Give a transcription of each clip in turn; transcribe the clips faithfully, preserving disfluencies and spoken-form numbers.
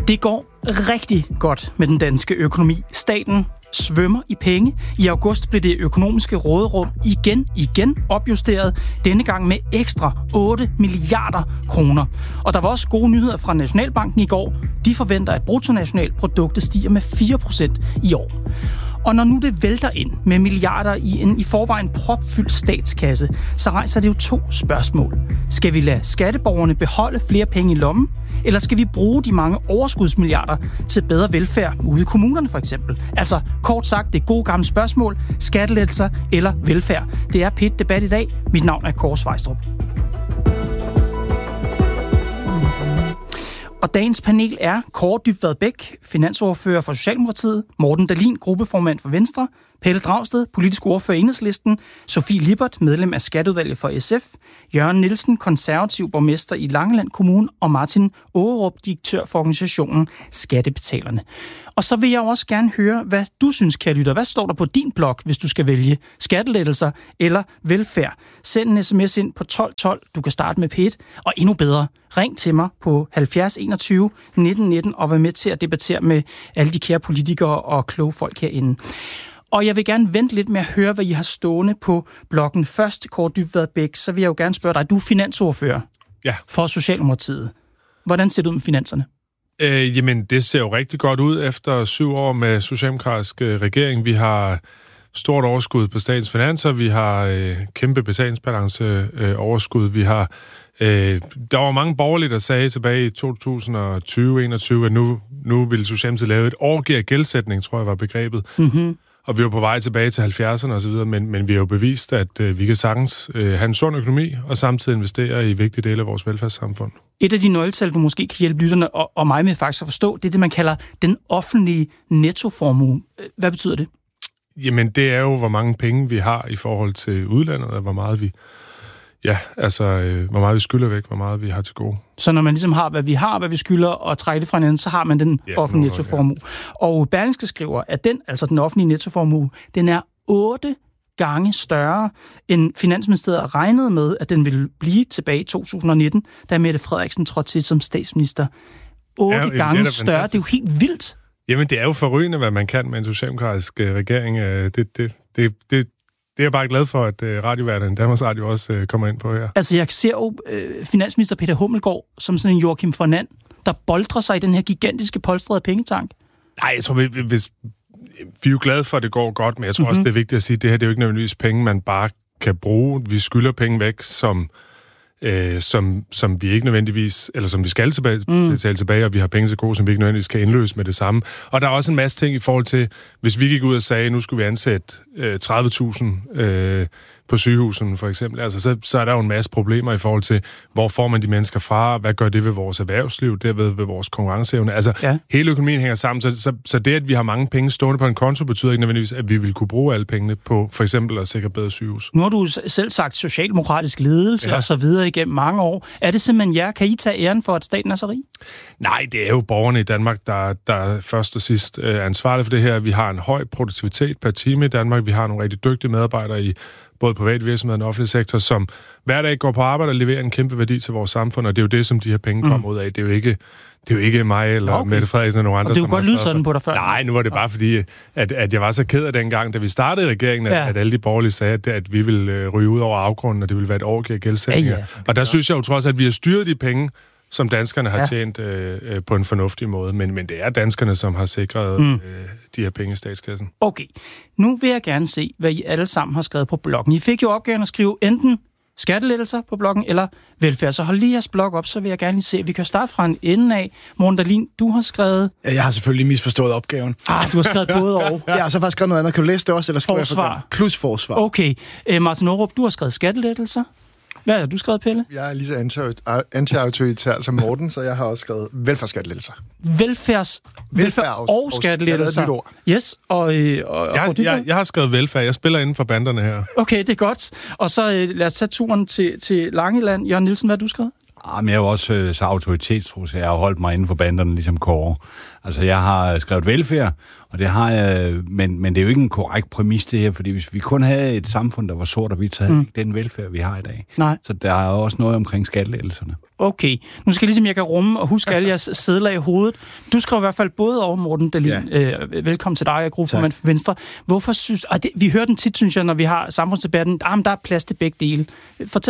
Det går rigtig godt med den danske økonomi. Staten svømmer i penge. I august blev det økonomiske råderum igen, igen opjusteret, denne gang med ekstra otte milliarder kroner. Og der var også gode nyheder fra Nationalbanken i går. De forventer, at bruttonationalproduktet stiger med fire procent i år. Og når nu det vælter ind med milliarder i en i forvejen propfyldt statskasse, så rejser det jo to spørgsmål. Skal vi lade skatteborgerne beholde flere penge i lommen, eller skal vi bruge de mange overskudsmilliarder til bedre velfærd ude i kommunerne for eksempel? Altså kort sagt det gode gamle spørgsmål, skattelettelser eller velfærd. Det er P et Debat i dag. Mit navn er Kåre Svejstrup. Og dagens panel er Kaare Dybvad Bech, finansordfører for Socialdemokratiet, Morten Dahlin, gruppeformand for Venstre, Pelle Dragsted, politisk ordfører i Enhedslisten, Sofie Lippert, medlem af Skatteudvalget for S F, Jørgen Nielsen, konservativ borgmester i Langeland Kommune, og Martin Aarup, direktør for organisationen Skattebetalerne. Og så vil jeg også gerne høre, hvad du synes, kære lytter. Hvad står der på din blog, hvis du skal vælge skattelettelser eller velfærd? Send en sms ind på tolv tolv. Du kan starte med P et. Og endnu bedre, ring til mig på halvfjerds enogtyve nitten nitten og vær med til at debattere med alle de kære politikere og kloge folk herinde. Og jeg vil gerne vente lidt med at høre, hvad I har stående på bloggen. Først, Kaare Dybvad Bech, så vil jeg jo gerne spørge dig. Du er finansordfører ja. for Socialdemokratiet. Hvordan ser det ud med finanserne? Øh, jamen, det ser jo rigtig godt ud efter syv år med socialdemokratisk øh, regering. Vi har stort overskud på statens finanser. Vi har øh, kæmpe betalingsbalance øh, overskud. Vi har øh, der var mange borgerlige, der sagde tilbage i to tusind og tyve enogtyve, at nu, nu ville Socialdemokratiet lave et årgiver gældsætning, tror jeg var begrebet. Mm-hmm. Og vi var på vej tilbage til halvfjerdserne og så videre, men, men vi har jo bevist, at øh, vi kan sagtens øh, have en sund økonomi og samtidig investere i vigtige dele af vores velfærdssamfund. Et af de nøgletal, du måske kan hjælpe lytterne og, og mig med faktisk at forstå, det er det, man kalder den offentlige nettoformue. Hvad betyder det? Jamen, det er jo, hvor mange penge vi har i forhold til udlandet, og hvor meget vi, ja, altså, øh, hvor meget vi skylder væk, hvor meget vi har til gode. Så når man ligesom har, hvad vi har, hvad vi skylder, og trækker det fra hinanden, så har man den ja, offentlige nettoformue. Ja. Og Berlingske skriver, at den, altså den offentlige nettoformue, den er otte gange større, end Finansministeriet regnede med, at den ville blive tilbage i to tusind og nitten, da Mette Frederiksen trådte til som statsminister. Otte ja, gange det større, det er jo helt vildt. Jamen, det er jo forrygende, hvad man kan med en socialdemokratisk øh, regering. Det, det, det, det, det er jeg bare glad for, at øh, radioværten Danmarks Radio også øh, kommer ind på her. Altså, jeg ser jo øh, finansminister Peter Hummelgaard som sådan en Joachim von And, der boldrer sig i den her gigantiske polstrede pengetank. Nej, jeg tror, vi, hvis, vi er jo glade for, at det går godt, men jeg tror mm-hmm. også, det er vigtigt at sige, at det her det er jo ikke nødvendigvis penge, man bare kan bruge. Vi skylder penge væk, som... Øh, som, som vi ikke nødvendigvis, eller som vi skal tilbage, mm. betale tilbage, og vi har penge til gode, som vi ikke nødvendigvis kan indløse med det samme. Og der er også en masse ting i forhold til, hvis vi gik ud og sagde, at nu skulle vi ansætte øh, tredive tusind øh, på sygehusene for eksempel, altså, så, så er der jo en masse problemer i forhold til, hvor får man de mennesker fra, hvad gør det ved vores erhvervsliv, derved ved vores konkurrenceevne. Altså, ja. Hele økonomien hænger sammen, så, så, så det, at vi har mange penge stående på en konto, betyder ikke nødvendigvis, at vi vil kunne bruge alle pengene på for eksempel at sikre bedre sygehus. Nu har du selv sagt socialdemokratisk ledelse ja. og så videre igennem mange år. Er det simpelthen jer? Kan I tage æren for, at staten er så rig? Nej, det er jo borgerne i Danmark, der, der først og sidst er ansvarlige for det her. Vi har en høj produktivitet per time i Danmark. Vi har nogle rigtig dygtige medarbejdere i både privat virksomhed og den offentlige sektor, som hver dag går på arbejde og leverer en kæmpe værdi til vores samfund, og det er jo det, som de her penge kommer mm. ud af. Det er jo ikke, det er jo ikke mig eller okay. Mette Frederiksen og nogle andre, og det er jo godt lyde sådan på dig før. Nej, nu var det bare fordi, at, at jeg var så ked af dengang, da vi startede regeringen, at, ja. at alle de borgerlige sagde, at, at vi ville ryge ud over afgrunden, og det ville være et årgiver gældsætning. Ja, ja. Og der synes jeg jo trods, at vi har styret de penge, som danskerne har ja. tjent øh, på en fornuftig måde. Men, men det er danskerne, som har sikret mm. øh, de her penge i statskassen. Okay, nu vil jeg gerne se, hvad I alle sammen har skrevet på bloggen. I fik jo opgaven at skrive enten skattelettelser på bloggen eller velfærd. Så hold lige jeres blog op, så vil jeg gerne lige se. Vi kan starte fra en ende af. Morten Dahlin, du har skrevet... Ja, jeg har selvfølgelig misforstået opgaven. Ah, du har skrevet både og. Ja, og så har jeg skrevet noget andet. Kan du læse det også, eller skriver jeg for plus forsvar? Okay. Æ, Martin Aarup, du har skrevet skattelettelser. Hvad har du skrevet, Pelle? Jeg er lige så anti-autoritær som Morten, så jeg har også skrevet velfærdsskattelettelser. Velfærds... Velfærd og, og skattelettelser. Yes, og... Øh, og, jeg, og jeg, jeg har skrevet velfærd. Jeg spiller inden for banderne her. Okay, det er godt. Og så øh, lad os tage turen til, til Langeland. Jørgen Nielsen, hvad har du skrevet? Jamen, jeg er jo også øh, så autoritetstro, så jeg har holdt mig inden for banderne, ligesom Kåre. Altså, jeg har skrevet velfærd, og det har jeg, men, men det er jo ikke en korrekt præmis, det her, fordi hvis vi kun havde et samfund, der var sort og hvidt, så havde mm. ikke den velfærd, vi har i dag. Nej. Så der er også noget omkring skattelettelserne. Okay. Nu skal jeg ligesom, jeg kan rumme og huske alle jeres sedler i hovedet. Du skrev i hvert fald både over, Morten Dahlin. Ja. Øh, velkommen til dig, gruppeformand for Venstre. Hvorfor synes... Og det, vi hører den tit, synes jeg, når vi har samfundsdebatten. Ah, men der er plads til begge dele. Fortæl.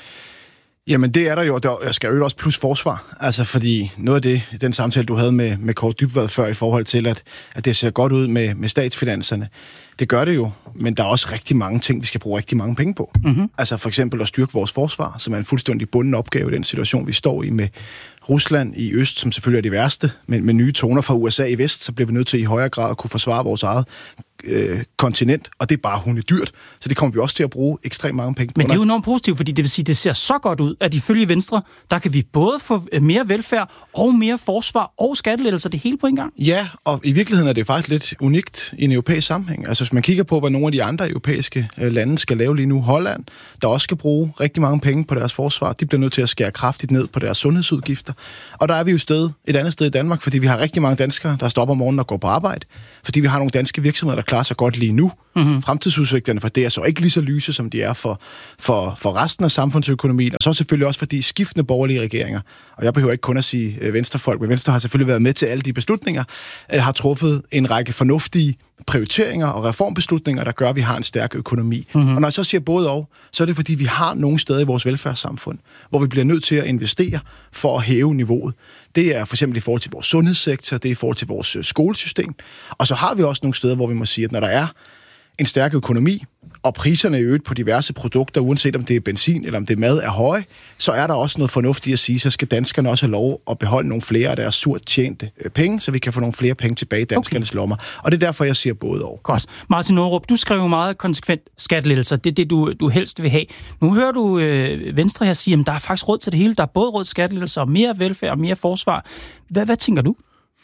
Jamen, det er der jo. Der, jeg skal jo også plus forsvar. Altså, fordi noget af det, den samtale, du havde med, med Kåre Dybvad før, i forhold til, at, at det ser godt ud med, med statsfinanserne, det gør det jo, men der er også rigtig mange ting, vi skal bruge rigtig mange penge på. Mm-hmm. Altså for eksempel at styrke vores forsvar, som er en fuldstændig bunden opgave i den situation, vi står i med Rusland i øst, som selvfølgelig er det værste, men med nye toner fra U S A i vest, så bliver vi nødt til i højere grad at kunne forsvare vores eget øh, kontinent, og det er bare hundedyrt, så det kommer vi også til at bruge ekstremt mange penge på. Men det er jo enormt positivt, fordi det vil sige, at det ser så godt ud, at ifølge Venstre, der kan vi både få mere velfærd og mere forsvar og skattelettelser, det hele på en gang. Ja, og i virkeligheden er det faktisk lidt unikt i en europæisk sammenhæng. Altså hvis man kigger på, hvad nogle af de andre europæiske lande skal lave lige nu, Holland, der også skal bruge rigtig mange penge på deres forsvar, de bliver nødt til at skære kraftigt ned på deres sundhedsudgifter. Og der er vi jo sted, et andet sted i Danmark, fordi vi har rigtig mange danskere, der stopper om morgenen og går på arbejde, fordi vi har nogle danske virksomheder, der klarer sig godt lige nu. Mm-hmm. Fremtidsudsigterne for det er så ikke lige så lyse, som de er for, for, for resten af samfundsøkonomien, og så selvfølgelig også fordi skiftende borgerlige regeringer, og jeg behøver ikke kun at sige øh, venstrefolk, men Venstre har selvfølgelig været med til alle de beslutninger, øh, har truffet en række fornuftige prioriteringer og reformbeslutninger, der gør, at vi har en stærk økonomi. Mm-hmm. Og når jeg så siger både og, så er det fordi, vi har nogle steder i vores velfærdssamfund, hvor vi bliver nødt til at investere for at hæve niveauet. Det er for eksempel i forhold til vores sundhedssektor, det er i forhold til vores skolesystem. Og så har vi også nogle steder, hvor vi må sige, at når der er en stærk økonomi, og priserne er øget på diverse produkter, uanset om det er benzin eller om det er mad, er høje, så er der også noget fornuftigt at sige, så skal danskerne også have lov at beholde nogle flere af deres surt tjente penge, så vi kan få nogle flere penge tilbage i danskernes okay. lommer. Og det er derfor, jeg siger både og. Godt. Martin Nordrup, du skrev jo meget konsekvent skattelettelser. Det er det, du, du helst vil have. Nu hører du øh, Venstre her sige, at der er faktisk råd til det hele. Der er både råd til skattelettelser og mere velfærd og mere forsvar. Hvad, hvad tænker du?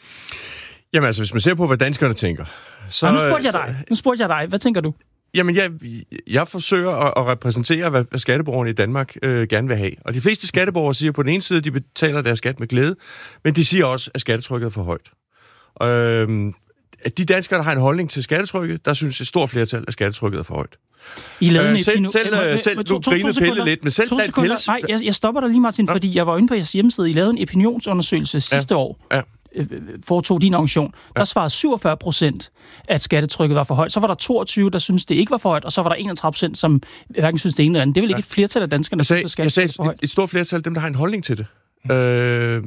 Jamen altså, hvis man ser på, hvad danskerne tænker, så... Ah, nu spurgte jeg dig. Nu spurgte jeg dig. Hvad tænker du? Jamen, jeg, jeg forsøger at, at repræsentere, hvad skatteborgerne i Danmark øh, gerne vil have. Og de fleste skatteborgere siger på den ene side, at de betaler deres skat med glæde, men de siger også, at skattetrykket er for højt. Øh, at de danskere, der har en holdning til skattetrykket, der synes et stort flertal, at skattetrykket er for højt. I lavede øh, selv, selv, øh, selv, du griner Pelle lidt, men selv blandt Pelle... Nej, jeg, jeg stopper dig lige, Martin, ja. fordi jeg var inde på jeres hjemmeside. I lavede en opinionsundersøgelse sidste ja. år. Ja. foretog din organisation, der ja. svarede syvogfyrre procent, at skattetrykket var for højt. Så var der toogtyve, der syntes, det ikke var for højt, og så var der enogtredive procent, som hverken synes det ene eller andet. Det er vel ikke ja. et flertal af danskerne, der synes, at skattetrykket er for højt? Et stort flertal af dem, der har en holdning til det. Øh,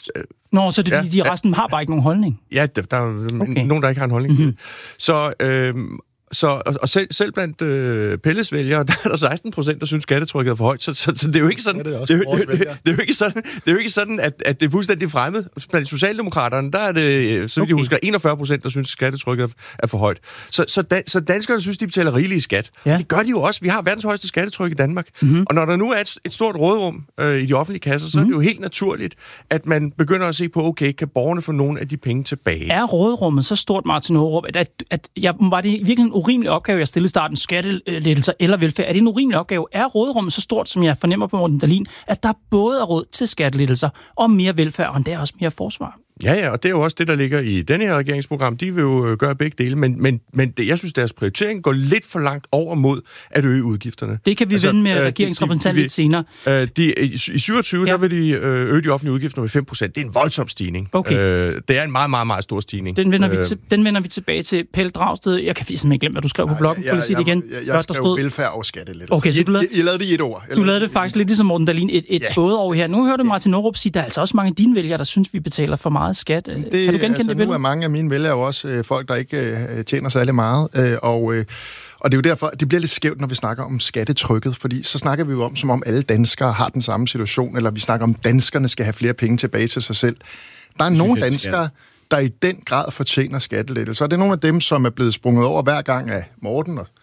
Nå, så det er fordi, ja, de resten ja. har bare ikke nogen holdning? Ja, der, der er okay. nogen, der ikke har en holdning til mm-hmm. det. Så... Øh, Så, og, og selv, selv blandt øh, Pelles vælgere, der er der seksten procent, der synes, skattetrykket er for højt. Så, så, så det er jo ikke sådan, det er, det det, det, det, det er jo ikke sådan, det er jo ikke sådan, at, at det er fuldstændig fremmed. Blandt Socialdemokraterne, der er det, så vidt jeg husker, enogfyrre procent, der synes, skattetrykket er for højt. Så, så, da, så danskerne synes, de betaler rigeligt i skat. Ja. Det gør de jo også. Vi har verdens højeste skattetryk i Danmark. Mm-hmm. Og når der nu er et, et stort rådrum øh, i de offentlige kasser, så mm-hmm. er det jo helt naturligt, at man begynder at se på, okay, kan borgerne få nogle af de penge tilbage? Er rådrummet så stort, Martin Nordrup, at, at, at ja, var det virkelig en urimelig opgave, jeg stillede i starten, skattelettelser eller velfærd? Er det en urimelig opgave? Er rådrummet så stort, som jeg fornemmer på Morten Dahlin, at der både er råd til skattelettelser og mere velfærd, og endda også mere forsvar? Ja, ja, og det er jo også det, der ligger i denne her regeringsprogram. De vil jo gøre begge dele, men, men, men det, jeg synes, deres prioritering går lidt for langt over mod at øge udgifterne. Det kan vi altså, vende med regeringsrepræsentanten lidt senere. Øh, de, i, I syvogtyve, ja. der vil de øge de offentlige udgifter med fem procent. Det er en voldsom stigning. Okay. Øh, det er en meget, meget, meget stor stigning. Den vender, øh, vi, til, den vender vi tilbage til. Pelle Dragsted, jeg kan simpelthen ikke glemme, hvad du skrev på bloggen. Jeg, jeg, sige det igen. Jeg, jeg, jeg skrev stod... velfærd og skattelettelser. Okay, så du lavede, jeg, jeg lavede det i et ord. Jeg du lavede det faktisk lidt ligesom Morten Dahlin, et, et ja. både over her. Nu hørte Martin Nordrup sige, der er altså også mange af dine vælgere, der synes, vi betaler for meget skat. Det, kan du genkende altså, det billede? Nu er mange af mine vælgere jo også øh, folk, der ikke øh, tjener særlig meget, øh, og, øh, og det er jo derfor, det bliver lidt skævt, når vi snakker om skattetrykket, fordi så snakker vi jo om, som om alle danskere har den samme situation, eller vi snakker om, danskerne skal have flere penge tilbage til sig selv. Der er nogle danskere, der i den grad fortjener skattelettelser, og det er nogle af dem, som er blevet sprunget over hver gang af Morten og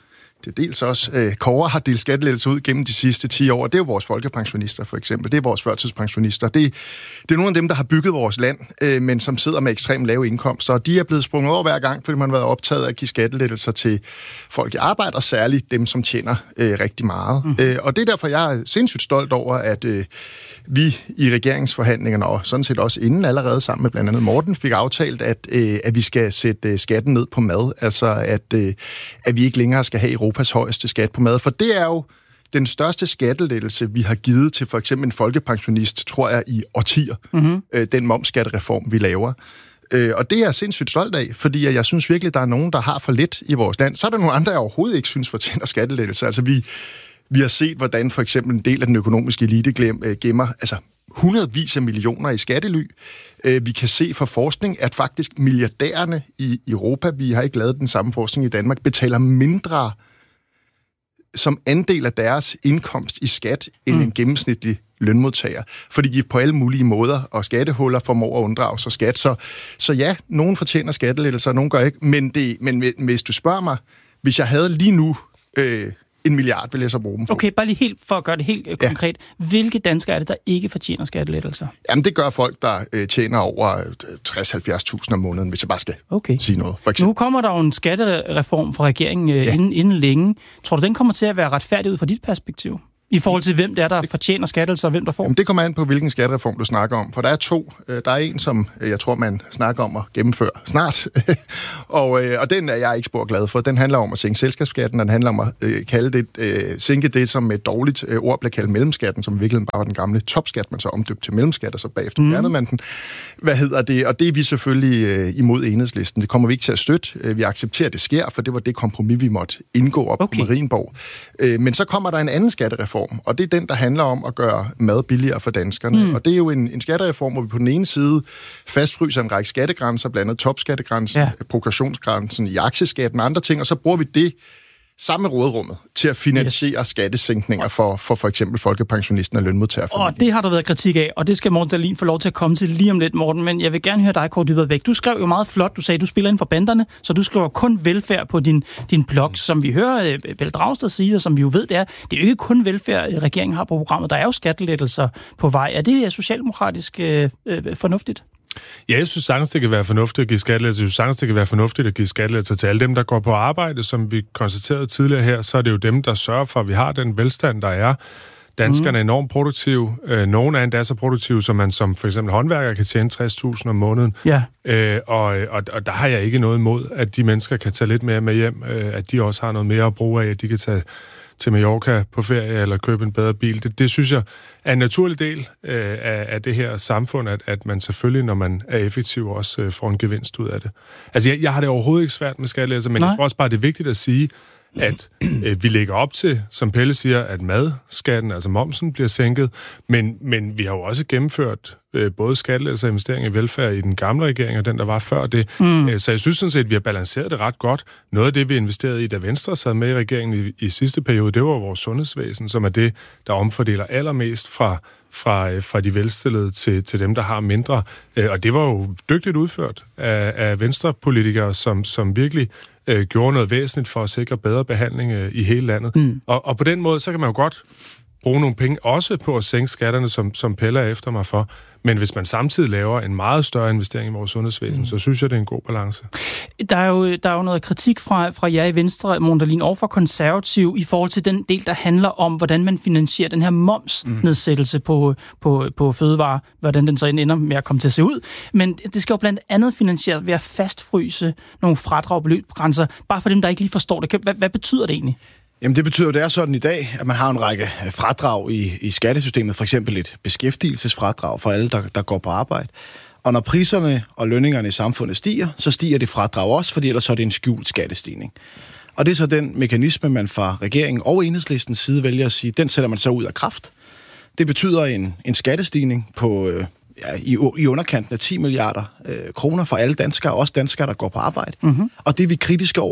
det dels også, øh, Kåre har delt skattelettelser ud gennem de sidste ti år. Det er jo vores folkepensionister, for eksempel. Det er vores førtidspensionister. Det, det er nogle af dem, der har bygget vores land, øh, men som sidder med ekstremt lave indkomster. Og de er blevet sprunget over hver gang, fordi man har været optaget af at give skattelettelser til folk i arbejde, og særligt dem, som tjener øh, rigtig meget. Mm. Øh, og det er derfor, jeg er sindssygt stolt over, at øh, vi i regeringsforhandlingerne, og sådan set også inden allerede sammen med blandt andet Morten, fik aftalt, at, øh, at vi skal sætte øh, skatten ned på mad. Altså, at, øh, at vi ikke længere skal have Europas højeste skat på mad. For det er jo den største skattelettelse, vi har givet til for eksempel en folkepensionist, tror jeg, i årtier. Mm-hmm. Øh, den momsskattereform, vi laver. Øh, og det er jeg sindssygt stolt af, fordi jeg synes virkelig, der er nogen, der har for lidt i vores land. Så er der nogle andre, jeg overhovedet ikke synes fortjener skattelettelse. Altså, vi... Vi har set, hvordan for eksempel en del af den økonomiske elite gemmer altså hundredvis af millioner i skattely. Vi kan se fra forskning, at faktisk milliardærerne i Europa, vi har ikke lavet den samme forskning i Danmark, betaler mindre som andel af deres indkomst i skat end mm. en gennemsnitlig lønmodtager. Fordi de på alle mulige måder og skattehuller formår at unddrage sig skat. Så, så ja, nogen fortjener skattelettelser, nogen gør ikke. Men, det, men hvis du spørger mig, hvis jeg havde lige nu... Øh, en milliard vil jeg så bruge dem på. Okay, bare lige helt for at gøre det helt ja. konkret. Hvilke danskere er det, der ikke fortjener skattelettelser? Jamen, det gør folk, der øh, tjener over tres til halvfjerds tusind om måneden, hvis jeg bare skal okay. sige noget. For nu kommer der jo en skattereform fra regeringen øh, ja. inden, inden længe. Tror du, den kommer til at være retfærdig ud fra dit perspektiv? I forhold til, hvem det er, der fortjener skattelettelser, og hvem der får? Jamen, det kommer an på, hvilken skattereform du snakker om. For der er to. Der er en, som jeg tror, man snakker om at gennemføre snart. og, og den er jeg ikke spor glad for. Den handler om at sænke selskabsskatten, den handler om at øh, kalde det, øh, sænke det, som et dårligt øh, ord bliver kaldt mellemskatten, som i virkeligheden bare var den gamle topskat, man så omdøbt til mellemskat, og så bagefter fjernede mm. man den. Hvad hedder det? Og det er vi selvfølgelig øh, imod Enhedslisten. Det kommer vi ikke til at støtte. Vi accepterer, at det sker, for det var det kompromis, vi måtte indgå op okay. på Marienborg. Øh, men så kommer der en anden skattereform, og det er den, der handler om at gøre mad billigere for danskerne. Mm. Og det er jo en, en skattereform, hvor vi på den ene side fastfryser en række skattegrænser, blandt andet topskattegrænsen, ja. progressionsgrænsen i aktieskatten og andre ting, og så bruger vi det samme råderummet til at finansiere yes. skattesænkninger for, for for eksempel folkepensionisten og lønmodtagerfamilien. Og det har der været kritik af, og det skal Morten Dahlin få lov til at komme til lige om lidt, Morten. Men jeg vil gerne høre dig, Kåre Dybvad Bech. Du skrev jo meget flot, du sagde, du spiller inden for banderne, så du skriver kun velfærd på din, din blog, som vi hører Pelle Dragsted sige, og som vi jo ved, det er, det er jo ikke kun velfærd, regeringen har på programmet. Der er jo skattelettelser på vej. Er det socialdemokratisk øh, øh, fornuftigt? Ja, jeg synes sagtens, det kan være fornuftigt at give skattelettelser. Jeg synes sagtens, det kan være fornuftigt at give skattelettelser til alle dem, der går på arbejde. Som vi konstaterede tidligere her, så er det jo dem, der sørger for, at vi har den velstand, der er. Danskerne er enormt produktive. Nogle af dem er så produktive, som man som for eksempel håndværker kan tjene tres tusind om måneden. Ja. Øh, og, og, og der har jeg ikke noget imod, at de mennesker kan tage lidt mere med hjem. At de også har noget mere at bruge af, at de kan tage til Mallorca på ferie eller købe en bedre bil. Det, det synes jeg er en naturlig del øh, af, af det her samfund, at, at man selvfølgelig, når man er effektiv, også øh, får en gevinst ud af det. Altså, jeg, jeg har det overhovedet ikke svært med skattelettelser, men Nej. jeg tror også bare, det er vigtigt at sige, at øh, vi lægger op til, som Pelle siger, at madskatten, altså momsen, bliver sænket, men, men vi har jo også gennemført øh, både skattelettelser og investeringer i velfærd i den gamle regering, og den, der var før det. Mm. Øh, så jeg synes sådan set, at vi har balanceret det ret godt. Noget af det, vi investerede i, da Venstre sad med i regeringen i, i sidste periode, det var vores sundhedsvæsen, som er det, der omfordeler allermest fra Fra, fra de velstillede til, til dem, der har mindre. Og det var jo dygtigt udført af, af venstrepolitikere, som, som virkelig øh, gjorde noget væsentligt for at sikre bedre behandling øh, i hele landet. Mm. Og, og på den måde, så kan man jo godt bruge nogle penge også på at sænke skatterne, som, som Pelle er efter mig for. Men hvis man samtidig laver en meget større investering i vores sundhedsvæsen, mm. så synes jeg, det er en god balance. Der er jo, der er jo noget kritik fra, fra jer i Venstre, Morten Dahlin, og fra Konservativ, i forhold til den del, der handler om, hvordan man finansierer den her momsnedsættelse mm. på, på, på fødevarer, hvordan den så ender med at komme til at se ud. Men det skal jo blandt andet finansieres ved at fastfryse nogle fradrag beløbsgrænser, bare for dem, der ikke lige forstår det. Hvad, hvad betyder det egentlig? Jamen det betyder, at det er sådan i dag, at man har en række fradrag i, i skattesystemet, for eksempel et beskæftigelsesfradrag for alle, der, der går på arbejde. Og når priserne og lønningerne i samfundet stiger, så stiger det fradrag også, fordi ellers så er det en skjult skattestigning. Og det er så den mekanisme, man fra regeringen og Enhedslistens side vælger at sige, den sætter man så ud af kraft. Det betyder en, en skattestigning på øh, ja, i, i underkanten af ti milliarder øh, kroner for alle danskere, også danskere, der går på arbejde. Mm-hmm. Og det er vi kritiske overfor.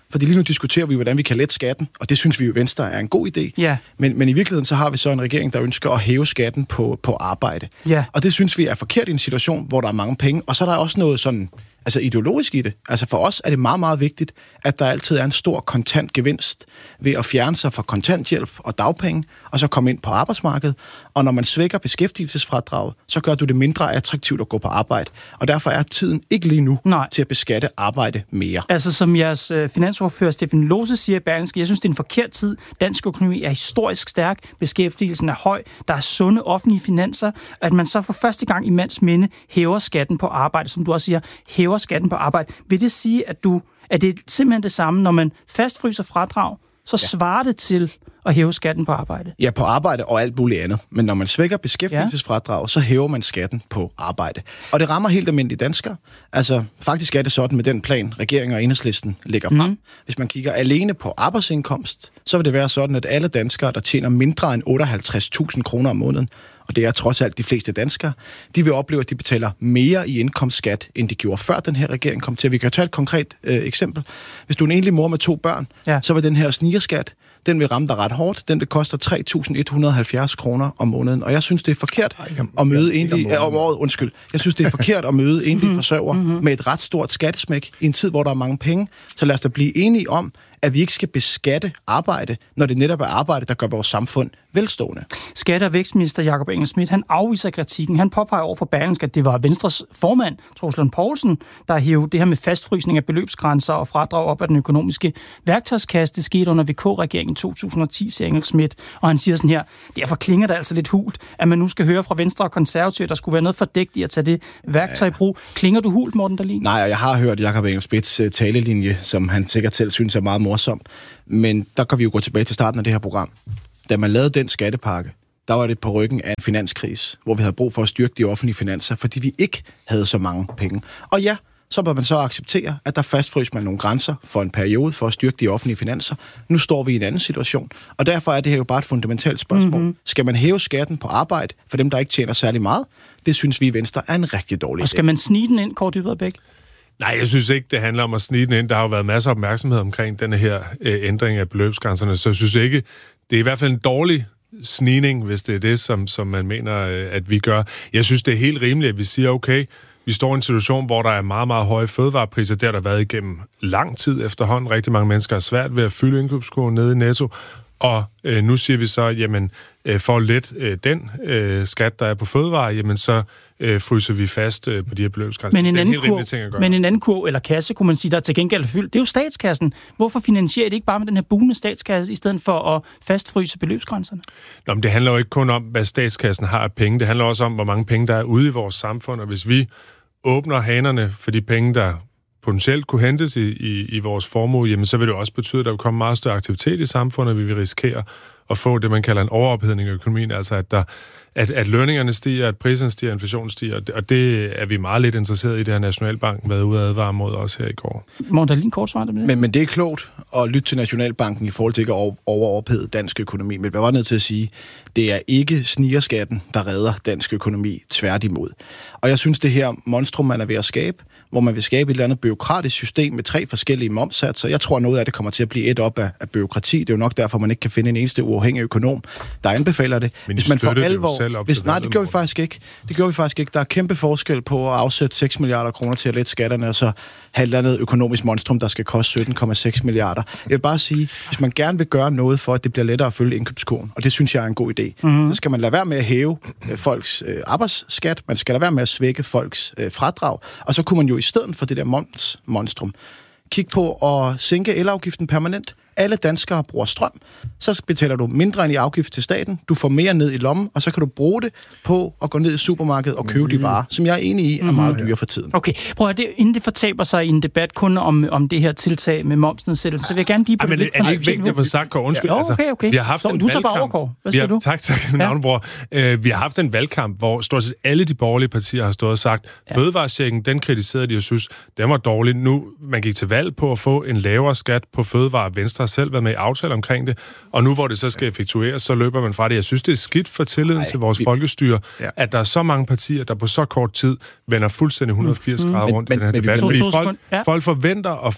Fordi lige nu diskuterer vi, hvordan vi kan lette skatten, og det synes vi jo i Venstre er en god idé. Ja. Men, men i virkeligheden så har vi så en regering, der ønsker at hæve skatten på, på arbejde. Ja. Og det synes vi er forkert i en situation, hvor der er mange penge. Og så er der også noget sådan altså ideologisk i det. Altså for os er det meget, meget vigtigt, at der altid er en stor kontant gevinst ved at fjerne sig fra kontanthjælp og dagpenge, og så komme ind på arbejdsmarkedet. Og når man svækker beskæftigelsesfradraget, så gør du det mindre attraktivt at gå på arbejde. Og derfor er tiden ikke lige nu Nej. til at beskatte arbejde mere. Altså som jeres øh, finansordfører Stefan Lose siger i Berlingske, jeg synes, det er en forkert tid. Dansk økonomi er historisk stærk, beskæftigelsen er høj, der er sunde offentlige finanser, at man så for første gang i mands minde hæver skatten på arbejde, som du også siger, hæver skatten på arbejde. Vil det sige, at du at det er simpelthen det samme, når man fastfryser fradrag, så ja. svarer det til at hæve skatten på arbejde? Ja, på arbejde og alt muligt andet. Men når man svækker beskæftigelsesfradrag, ja. så hæver man skatten på arbejde. Og det rammer helt almindelige danskere. Altså, faktisk er det sådan med den plan, regeringen og Enhedslisten lægger frem. Mm. Hvis man kigger alene på arbejdsindkomst, så vil det være sådan, at alle danskere, der tjener mindre end otteoghalvtreds tusind kroner om måneden, og det er trods alt de fleste danskere, de vil opleve, at de betaler mere i indkomstskat, end de gjorde før den her regering kom til. Vi kan tage et konkret øh, eksempel. Hvis du er en enlig mor med to børn, ja. så vil den her snigerskat, den vil ramme dig ret hårdt. Den vil koste tre tusind et hundrede og halvfjerds kroner om måneden. Og jeg synes, det er forkert at møde enlige... om året, undskyld. Jeg synes, det er forkert at møde enlige forsørgere med et ret stort skattesmæk i en tid, hvor der er mange penge. Så lad os da blive enige om, at vi ikke skal beskatte arbejde, når det netop er arbejde, der gør vores samfund velstående. Skatte- og vækstminister Jakob Engel-Schmidt, han afviser kritikken. Han påpeger over for Berlingske, at det var Venstres formand, Troels Lund Poulsen, der hævde det her med fastfrysning af beløbsgrænser og fradrag op af den økonomiske værktøjskasse. Det skete under V K-regeringen i to tusind og ti, siger Engel-Schmidt. Og han siger sådan her, derfor klinger det altså lidt hult, at man nu skal høre fra Venstre og Konservative, der skulle være noget fordækt i at tage det værktøj i brug. Klinger du hult, Morten Dahlin? Nej, jeg har hørt Jakob Engel-Schmidts talelinje, som han sikkert selv synes er meget morsom. Men der kan vi jo gå tilbage til starten af det her program. Da man lavede den skattepakke, der var det på ryggen af en finanskrise, hvor vi havde brug for at styrke de offentlige finanser, fordi vi ikke havde så mange penge. Og ja, så må man så acceptere, at der fastfrøs man nogle grænser for en periode for at styrke de offentlige finanser. Nu står vi i en anden situation, og derfor er det her jo bare et fundamentalt spørgsmål. Mm-hmm. Skal man hæve skatten på arbejde for dem, der ikke tjener særlig meget? Det synes vi i Venstre er en rigtig dårlig idé. Og skal man snige den ind, Kåre Dybvad Bech? Nej, jeg synes ikke, det handler om at snige den ind. Der har jo været masser af opmærksomhed omkring denne her øh, ændring af beløbsgrænserne, så jeg synes ikke, det er i hvert fald en dårlig snigning, hvis det er det, som, som man mener, øh, at vi gør. Jeg synes, det er helt rimeligt, at vi siger, okay, vi står i en situation, hvor der er meget, meget høje fødevarepriser. Det har der været igennem lang tid efterhånden. Rigtig mange mennesker har svært ved at fylde indkøbskurven nede i Netto. Og øh, nu siger vi så, jamen, øh, for at lette øh, den øh, skat, der er på fødevarer, jamen, så øh, fryser vi fast øh, på de her beløbsgrænser. Men en, anden kurv, men en anden kurv eller kasse, kunne man sige, der er til gengæld fyldt, det er jo statskassen. Hvorfor finansierer det ikke bare med den her bugnende statskasse, i stedet for at fastfryse beløbsgrænserne? Nå, men det handler jo ikke kun om, hvad statskassen har af penge. Det handler også om, hvor mange penge, der er ude i vores samfund. Og hvis vi åbner hanerne for de penge, der potentielt kunne hentes i, i, i vores formue, jamen så vil det også betyde, at der vil komme meget større aktivitet i samfundet, og vi vil risikere at få det, man kalder en overophedning af økonomien, altså at, der, at, at lønningerne stiger, at priserne stiger, at inflationen stiger, og det er vi meget lidt interesseret i, det her Nationalbanken været ude at advare mod os her i går. Morten Dahlin, kort svar med det. Men, men det er klogt at lytte til Nationalbanken i forhold til ikke at overophede dansk økonomi, men jeg var nødt til at sige, det er ikke snigerskatten, der redder dansk økonomi, tværtimod. Og jeg synes, det her monstrum, man er ved at skabe, hvor man vil skabe et eller andet byråkratisk system med tre forskellige momssatser. Jeg tror, noget af det kommer til at blive et op af, af byråkrati. Det er jo nok derfor, man ikke kan finde en eneste uafhængig økonom, der anbefaler det. Men hvis man får alvor... Hvis, nej, det gør vi faktisk ikke. Det gør vi faktisk ikke. Der er kæmpe forskel på at afsætte seks milliarder kroner til at lette skatterne, og så have et eller andet økonomisk monstrum, der skal koste sytten komma seks milliarder. Jeg vil bare sige, hvis man gerne vil gøre noget for, at det bliver lettere at følge indkøbskurven, og det synes jeg er en god idé, mm. så skal man lade være med at hæve øh, folks øh, arbejdsskat, man skal lade være med at svække folks øh, fradrag, og så kunne man jo i stedet for det der mons- monstrum kigge på at sænke elafgiften permanent. Alle danskere bruger strøm, så betaler du mindre end i afgift til staten, du får mere ned i lommen, og så kan du bruge det på at gå ned i supermarkedet og købe mm. de varer, som jeg er enig i er meget dyre for tiden. Okay, prøv at det, inden det fortaber sig i en debat kun om, om det her tiltag med momsnedsættelse, så vil jeg gerne blive på det. Men er det ikke vigtigt at få sagt, Kåre? Undskyld. Ja, okay, okay. Vi har haft så, en du tager valgkamp. bare over, Kåre. Hvad siger har, du? Tak, tak, min ja. navnebror. Uh, vi har haft en valgkamp, hvor stort set alle de borgerlige partier har stået og sagt, ja. fødevarechecken, den kritiserede de og synes, den var dårlig. Nu, man gik til valg på at få en lavere skat på fødevarer. Venstre har selv været med i aftale omkring det, og nu hvor det så skal effektueres, så løber man fra det. Jeg synes, det er skidt for tilliden Ej, til vores vi... folkestyre, ja. at der er så mange partier, der på så kort tid vender fuldstændig et hundrede og firs mm. grader rundt men, i den her men, debat. Fordi folk, ja. folk forventer at få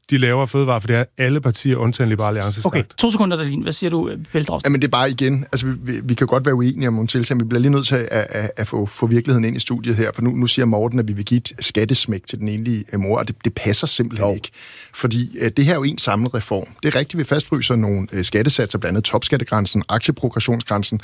de lavere fødevarer, for det er alle partier, undtagen Liberale Alliance. Okay, to sekunder, Dahlin. Hvad siger du, Pelle Dragsted? Jamen det er bare igen, altså vi, vi, vi kan godt være uenige om nogle tiltag, men vi bliver lige nødt til at, at, at få, få virkeligheden ind i studiet her, for nu, nu siger Morten, at vi vil give et skattesmæk til den enlige mor, og det, det passer simpelthen jo. ikke. Fordi uh, det her er jo en samlet reform. Det er rigtigt, vi fastfryser nogle uh, skattesatser, blandt andet topskattegrænsen, aktieprogressionsgrænsen.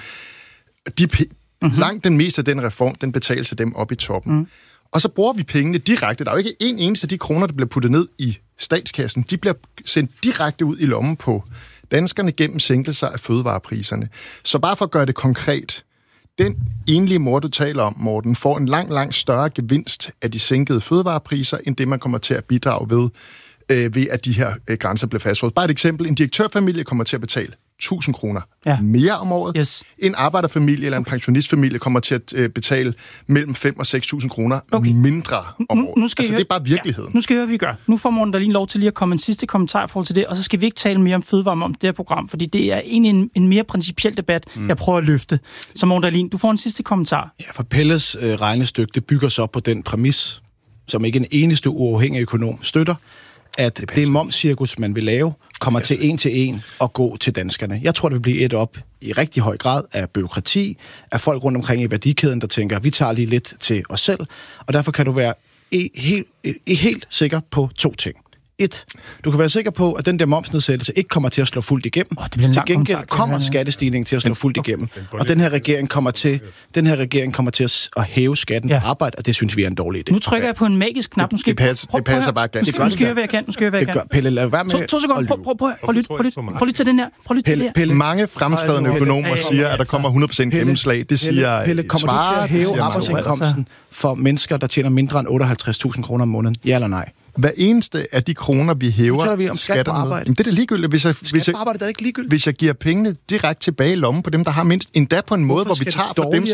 De, mm-hmm. Langt den meste af den reform, den betaler sig dem op i toppen. Mm. Og så bruger vi pengene direkte. Der er jo ikke en eneste af de kroner, der bliver puttet ned i statskassen. De bliver sendt direkte ud i lommen på danskerne gennem sænkelser af fødevarepriserne. Så bare for at gøre det konkret. Den enlige mor, du taler om, Morten, får en lang, lang større gevinst af de sænkede fødevarepriser, end det, man kommer til at bidrage ved, øh, ved at de her øh, grænser bliver fastholdt. Bare et eksempel. En direktørfamilie kommer til at betale tusind kroner ja. mere om året. Yes. En arbejderfamilie eller en pensionistfamilie kommer til at øh, betale mellem fem og seks tusind kroner okay. mindre om året. Nu, nu skal altså, høre, det er bare virkeligheden. Ja, nu skal vi høre, hvad vi gør. Nu får Morten Dahlin lov til lige at komme en sidste kommentar i forhold til det, og så skal vi ikke tale mere om fødevare om det her program, fordi det er egentlig en, en mere principiel debat, mm. jeg prøver at løfte. Så Morten Dahlin, du får en sidste kommentar. Ja, for Pelles øh, regnestykke, det bygger så op på den præmis, som ikke en eneste uafhængig økonom støtter, at det, det momscirkus, man vil lave, kommer til en til en at gå til danskerne. Jeg tror, det vil blive et op i rigtig høj grad af byråkrati, af folk rundt omkring i værdikæden, der tænker, vi tager lige lidt til os selv, og derfor kan du være helt, helt sikker på to ting. Et, du kan være sikker på, at den der momsnedsættelse ikke kommer til at slå fuldt igennem. Oh, til gengæld kommer skattestigningen til at slå fuldt igennem. Og den her regering kommer til, den her regering kommer til at, at hæve skatten ja. på arbejde, og det synes vi er en dårlig idé. Nu trykker jeg på en magisk knap. Nu skal det, det passer, prøv, det passer bare ganske. Nu skal jeg høre, hvad jeg kan. Nu skal jeg høre, hvad jeg kan. Pelle, lad være med to, to sekunder. Prøv, prøv, prøv, prøv, lyt, prøv, lyt, prøv lige til den her. Prøv lige til det her. Mange fremtrædende økonomer siger, at der kommer hundrede procent gennemslag. Det siger Pelle, kommer du til at hæve arbejdsindkomsten for mennesker, der tjener mindre end otteoghalvtreds tusind kroner om måneden? Ja eller nej? Hver eneste af de kroner, vi hæver, vi om skat på arbejde. Jamen, det er da ligegyldigt. Hvis jeg, hvis, jeg, arbejde, er ikke ligegyldigt. hvis jeg giver pengene direkte tilbage i lommen på dem, der har mindst, endda på en måde, Hvorfor hvor vi tager fra dem,